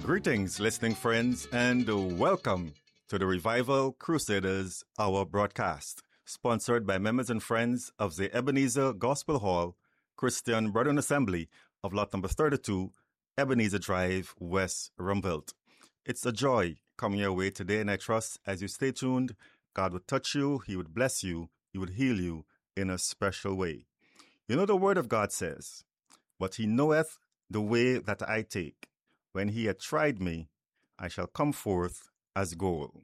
Greetings, listening friends, and welcome to the Revival Crusaders Hour broadcast, sponsored by members and friends of the Ebenezer Gospel Hall Christian Brethren Assembly of lot number 32, Ebenezer Drive, West Rumvelt. It's a joy coming your way today, and I trust as you stay tuned, God would touch you, He would bless you, He would heal you in a special way. You know, the Word of God says, "But He knoweth the way that I take. When He hath tried me, I shall come forth as gold."